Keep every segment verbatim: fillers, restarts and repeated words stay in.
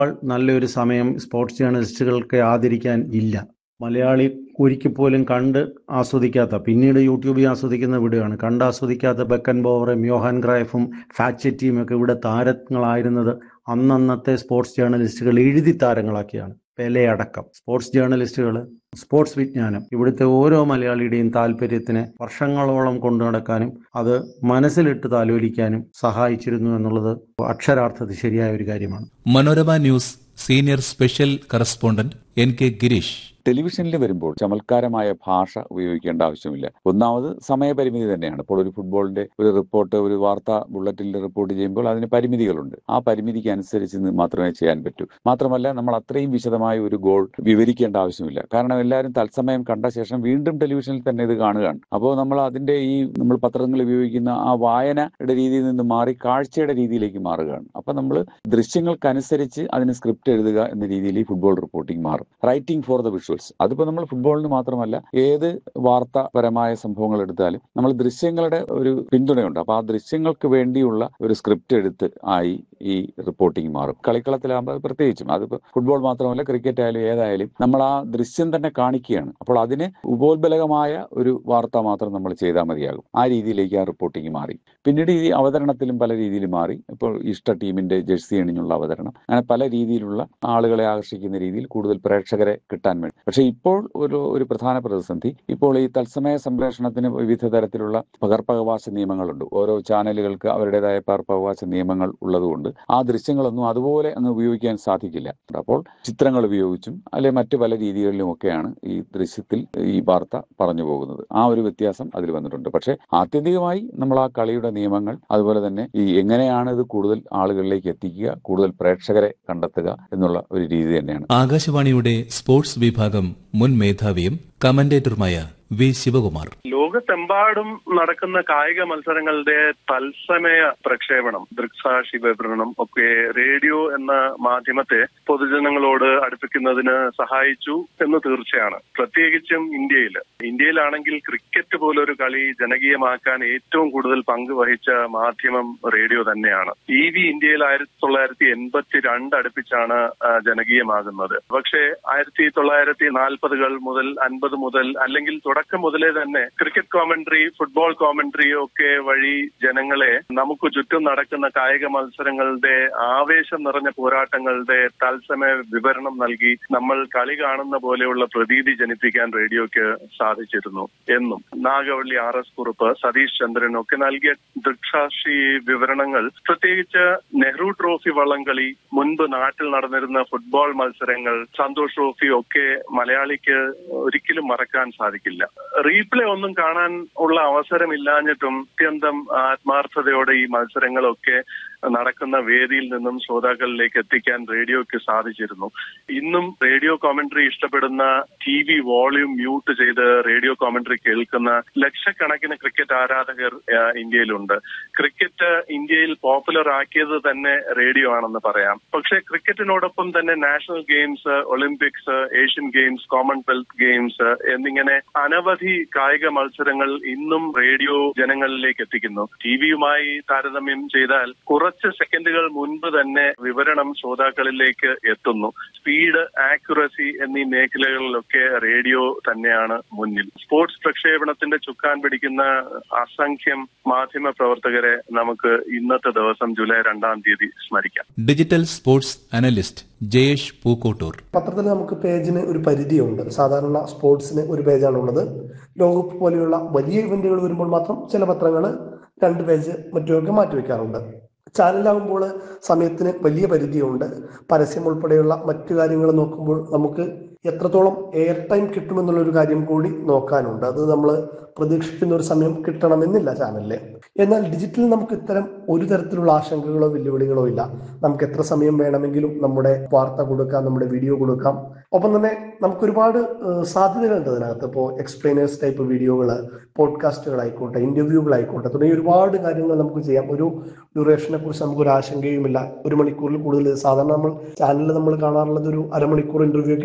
നല്ലൊരു സമയം സ്പോർട്സ് ജേർണലിസ്റ്റുകൾക്ക് ആദരിക്കാൻ ഇല്ല. മലയാളി ഒരിക്കൽ പോലും കണ്ട് ആസ്വദിക്കാത്ത, പിന്നീട് യൂട്യൂബിൽ ആസ്വദിക്കുന്ന വീഡിയോയാണ്, കണ്ട് ആസ്വദിക്കാത്ത ബെക്കൻ ബോവറും യോഹാൻ ക്രൈഫും ഫാറ്റ്ചെറ്റിയും ഒക്കെ ഇവിടെ താരങ്ങളായിരുന്നത് അന്നന്നത്തെ സ്പോർട്സ് ജേർണലിസ്റ്റുകൾ എഴുതി താരങ്ങളാക്കിയാണ്. പെലെ അടക്കം സ്പോർട്സ് ജേർണലിസ്റ്റുകൾ, സ്പോർട്സ് വിജ്ഞാനം ഇവിടുത്തെ ഓരോ മലയാളിയുടെയും താല്പര്യത്തിനെ വർഷങ്ങളോളം കൊണ്ടു നടക്കാനും അത് മനസ്സിലിട്ട് താലോലിക്കാനും സഹായിച്ചിരുന്നു എന്നുള്ളത് അക്ഷരാർത്ഥത്തിൽ ശരിയായ ഒരു കാര്യമാണ്. Manorama news senior special correspondent N K Girish. ടെലിവിഷനിൽ വരുമ്പോൾ ചമൽക്കാരമായ ഭാഷ ഉപയോഗിക്കേണ്ട ആവശ്യമില്ല. ഒന്നാമത് സമയപരിമിതി തന്നെയാണ്. ഇപ്പോൾ ഒരു ഫുട്ബോളിന്റെ ഒരു റിപ്പോർട്ട്, ഒരു വാർത്താ ബുള്ളറ്റിനിൽ റിപ്പോർട്ട് ചെയ്യുമ്പോൾ അതിന് പരിമിതികളുണ്ട്. ആ പരിമിതിക്ക് അനുസരിച്ച് മാത്രമേ ചെയ്യാൻ പറ്റൂ. മാത്രമല്ല, നമ്മൾ അത്രയും വിശദമായ ഒരു ഗോൾ വിവരിക്കേണ്ട ആവശ്യമില്ല. കാരണം എല്ലാവരും തത്സമയം കണ്ട ശേഷം വീണ്ടും ടെലിവിഷനിൽ തന്നെ ഇത് കാണുകയാണ്. അപ്പോൾ നമ്മൾ അതിന്റെ ഈ നമ്മൾ പത്രങ്ങൾ ഉപയോഗിക്കുന്ന ആ വായനയുടെ രീതിയിൽ നിന്ന് മാറി കാഴ്ചയുടെ രീതിയിലേക്ക് മാറുകയാണ്. അപ്പൊ നമ്മൾ ദൃശ്യങ്ങൾക്കനുസരിച്ച് അതിന് സ്ക്രിപ്റ്റ് എഴുതുക എന്ന രീതിയിൽ ഈ ഫുട്ബോൾ റിപ്പോർട്ടിംഗ് മാറും. Writing for the visuals. അതിപ്പോ നമ്മൾ ഫുട്ബോളിന് മാത്രമല്ല, ഏത് വാർത്താപരമായ സംഭവങ്ങൾ എടുത്താലും നമ്മൾ ദൃശ്യങ്ങളുടെ ഒരു പിന്തുണയുണ്ട്. അപ്പൊ ആ ദൃശ്യങ്ങൾക്ക് വേണ്ടിയുള്ള ഒരു സ്ക്രിപ്റ്റ് എടുത്ത് ആയി ഈ റിപ്പോർട്ടിംഗ് മാറും. കളിക്കളത്തിലാകുമ്പോൾ പ്രത്യേകിച്ചും, അതിപ്പോ ഫുട്ബോൾ മാത്രമല്ല, ക്രിക്കറ്റ് ആയാലും ഏതായാലും നമ്മൾ ആ ദൃശ്യം തന്നെ കാണിക്കുകയാണ്. അപ്പോൾ അതിന് ഉപോത്ബലകമായ ഒരു വാർത്ത മാത്രം നമ്മൾ ചെയ്താൽ മതിയാകും. ആ രീതിയിലേക്ക് ആ റിപ്പോർട്ടിംഗ് മാറി. പിന്നീട് ഈ അവതരണത്തിലും പല രീതിയിൽ മാറി. ഇപ്പോൾ ഇഷ്ട ടീമിന്റെ ജേഴ്സി അണിഞ്ഞുള്ള അവതരണം, അങ്ങനെ പല രീതിയിലുള്ള ആളുകളെ ആകർഷിക്കുന്ന രീതിയിൽ കൂടുതൽ പ്രേക്ഷകരെ കിട്ടാൻ വേണ്ടി. പക്ഷെ ഇപ്പോൾ ഒരു ഒരു പ്രധാന പ്രതിസന്ധി, ഇപ്പോൾ ഈ തത്സമയ സംപ്രേഷണത്തിന് വിവിധ തരത്തിലുള്ള പകർപ്പവകാശ നിയമങ്ങളുണ്ട്. ഓരോ ചാനലുകൾക്ക് അവരുടേതായ പകർപ്പവകാശ നിയമങ്ങൾ ഉള്ളതുകൊണ്ട് ആ ദൃശ്യങ്ങളൊന്നും അതുപോലെ അങ്ങ് ഉപയോഗിക്കാൻ സാധിക്കില്ല. അപ്പോൾ ചിത്രങ്ങൾ ഉപയോഗിച്ചും അല്ലെ മറ്റു പല രീതികളിലുമൊക്കെയാണ് ഈ ദൃശ്യത്തിൽ ഈ വാർത്ത പറഞ്ഞു പോകുന്നത്. ആ ഒരു വ്യത്യാസം അതിൽ വന്നിട്ടുണ്ട്. പക്ഷെ ആത്യന്തികമായി നമ്മൾ ആ കളിയുടെ നിയമങ്ങൾ, അതുപോലെ തന്നെ ഈ എങ്ങനെയാണ് ഇത് കൂടുതൽ ആളുകളിലേക്ക് എത്തിക്കുക, കൂടുതൽ പ്രേക്ഷകരെ കണ്ടെത്തുക എന്നുള്ള ഒരു രീതി തന്നെയാണ്. ആകാശവാണിയുടെ സ്പോർട്സ് വിഭാഗം മുൻ മേധാവിയും കമന്റേറ്ററുമായ വി ശിവകുമാർ. ലോകത്തെമ്പാടും നടക്കുന്ന കായിക മത്സരങ്ങളുടെ തത്സമയ പ്രക്ഷേപണം, ദൃക്സാക്ഷി വിവരണം ഒക്കെ റേഡിയോ എന്ന മാധ്യമത്തെ പൊതുജനങ്ങളോട് അടുപ്പിക്കുന്നതിന് സഹായിച്ചു എന്ന് തീർച്ചയാണ്. പ്രത്യേകിച്ചും ഇന്ത്യയിൽ ഇന്ത്യയിലാണെങ്കിൽ ക്രിക്കറ്റ് പോലൊരു കളി ജനകീയമാക്കാൻ ഏറ്റവും കൂടുതൽ പങ്ക് വഹിച്ച മാധ്യമം റേഡിയോ തന്നെയാണ്. ടി വി ഇന്ത്യയിൽ ആയിരത്തി തൊള്ളായിരത്തി എൺപത്തി രണ്ട് അടുപ്പിച്ചാണ് ജനകീയമാകുന്നത്. പക്ഷേ ആയിരത്തി തൊള്ളായിരത്തി നാൽപ്പതുകൾ മുതൽ അൻപത് മുതൽ അല്ലെങ്കിൽ തുടക്കം മുതലേ തന്നെ ക്രിക്കറ്റ് കോമന്ററി, ഫുട്ബോൾ കോമന്ററി ഒക്കെ വഴി ജനങ്ങളെ നമുക്ക് ചുറ്റും നടക്കുന്ന കായിക മത്സരങ്ങളുടെ ആവേശം നിറഞ്ഞ പോരാട്ടങ്ങളുടെ തത്സമയ വിവരണം നൽകി നമ്മൾ കളി കാണുന്ന പോലെയുള്ള പ്രതീതി ജനിപ്പിക്കാൻ റേഡിയോയ്ക്ക് സാധിച്ചിരുന്നു എന്നും നാഗവള്ളി ആർ എസ് കുറുപ്പ്, സതീഷ് ചന്ദ്രൻ ഒക്കെ നൽകിയ ദൃക്സാക്ഷി വിവരണങ്ങൾ, പ്രത്യേകിച്ച് നെഹ്റു ട്രോഫി വള്ളംകളി, മുൻപ് നാട്ടിൽ നടന്നിരുന്ന ഫുട്ബോൾ മത്സരങ്ങൾ, സന്തോഷ് ട്രോഫി ഒക്കെ മലയാളിക്ക് ഒരിക്കലും മറക്കാൻ സാധിക്കില്ല. റീപ്ലേ ഒന്നും കാണാൻ ഉള്ള അവസരമില്ലാഞ്ഞിട്ടും അത്യന്തം ആത്മാർത്ഥതയോടെ ഈ മത്സരങ്ങളൊക്കെ നടക്കുന്ന വേദിയിൽ നിന്നും ശ്രോതാക്കളിലേക്ക് എത്തിക്കാൻ റേഡിയോയ്ക്ക് സാധിച്ചിരുന്നു. ഇന്നും റേഡിയോ കോമന്ററി ഇഷ്ടപ്പെടുന്ന, ടി വി വോളിയം മ്യൂട്ട് ചെയ്ത് റേഡിയോ കോമന്ററി കേൾക്കുന്ന ലക്ഷക്കണക്കിന് ക്രിക്കറ്റ് ആരാധകർ ഇന്ത്യയിലുണ്ട്. ക്രിക്കറ്റ് ഇന്ത്യയിൽ പോപ്പുലർ ആക്കിയത് തന്നെ റേഡിയോ ആണെന്ന് പറയാം. പക്ഷേ ക്രിക്കറ്റിനോടൊപ്പം തന്നെ national games, Olympics, Asian games, Commonwealth games എന്നിങ്ങനെ അനവധി കായിക മത്സരങ്ങൾ ഇന്നും റേഡിയോ ജനങ്ങളിലേക്ക് എത്തിക്കുന്നു. ടി വിയുമായി താരതമ്യം ചെയ്താൽ കുറച്ച് സെക്കൻഡുകൾ മുൻപ് തന്നെ വിവരണം ശ്രോതാക്കളിലേക്ക് എത്തുന്നു. സ്പീഡ്, ആക്യുറസി എന്നീ മേഖലകളിലൊക്കെ റേഡിയോ തന്നെയാണ് മുന്നിൽ. സ്പോർട്സ് പ്രക്ഷേപണത്തിന്റെ ചുക്കാൻ പിടിക്കുന്ന അസംഖ്യം മാധ്യമ പ്രവർത്തകരെ നമുക്ക് ഇന്നത്തെ ദിവസം ജൂലൈ രണ്ടാം തീയതി സ്മരിക്കാം. Digital sports analyst Jayesh Pookkottur. പത്രത്തിൽ നമുക്ക് പേജിന് ഒരു പരിധിയുണ്ട്. സാധാരണ സ്പോർട്സിന് ഒരു പേജാണുള്ളത്. ലോകകപ്പ് പോലെയുള്ള വലിയ ഇവന്റുകൾ വരുമ്പോൾ മാത്രം ചില പത്രങ്ങൾ രണ്ട് പേജ് മറ്റുമൊക്കെ മാറ്റിവെക്കാറുണ്ട്. ചാനലാകുമ്പോൾ സമയത്തിന് വലിയ പരിധിയുണ്ട്. പരസ്യം ഉൾപ്പെടെയുള്ള മറ്റു കാര്യങ്ങൾ നോക്കുമ്പോൾ നമുക്ക് എത്രത്തോളം എയർ ടൈം കിട്ടുമെന്നുള്ളൊരു കാര്യം കൂടി നോക്കാനുണ്ട്. അത് നമ്മൾ പ്രതീക്ഷിക്കുന്ന ഒരു സമയം കിട്ടണമെന്നില്ല ചാനലിൽ. എന്നാൽ ഡിജിറ്റലിൽ നമുക്ക് ഇത്തരം ഒരു തരത്തിലുള്ള ആശങ്കകളോ വെല്ലുവിളികളോ ഇല്ല. നമുക്ക് എത്ര സമയം വേണമെങ്കിലും നമ്മുടെ വാർത്ത കൊടുക്കാം, നമ്മുടെ വീഡിയോ കൊടുക്കാം. ഒപ്പം തന്നെ നമുക്ക് ഒരുപാട് സാധ്യതകളുണ്ട് അതിനകത്ത്. ഇപ്പോൾ എക്സ്പ്ലെയിനേഴ്സ് ടൈപ്പ് വീഡിയോകൾ, പോഡ്കാസ്റ്റുകളായിക്കോട്ടെ, ഇന്റർവ്യൂകളായിക്കോട്ടെ, തുടങ്ങിയ ഒരുപാട് കാര്യങ്ങൾ നമുക്ക് ചെയ്യാം. ഒരു ഡ്യൂറേഷനെ കുറിച്ച് നമുക്കൊരു ആശങ്കയുമില്ല. ഒരു മണിക്കൂറിൽ കൂടുതൽ, സാധാരണ നമ്മൾ ചാനലിൽ നമ്മൾ കാണാറുള്ളത് ഒരു അരമണിക്കൂർ ഇന്റർവ്യൂ ഒക്കെയാണ്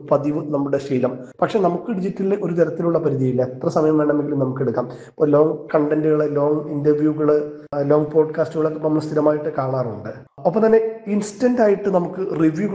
പതിവ്, നമ്മുടെ ശീലം. പക്ഷെ നമുക്ക് ഡിജിറ്റലിൽ ഒരു തരത്തിലുള്ള പരിധിയില്ല. എത്ര സമയം വേണമെങ്കിലും നമുക്ക് എടുക്കാം. ഇപ്പോൾ ലോങ് കണ്ടന്റുകൾ, ലോങ് ഇന്റർവ്യൂകൾ, ലോങ് പോഡ്കാസ്റ്റുകളൊക്കെ നമ്മൾ സ്ഥിരമായിട്ട് കാണാറുണ്ട്. ഒപ്പം തന്നെ ഇൻസ്റ്റന്റ് ആയിട്ട് നമുക്ക് റിവ്യൂ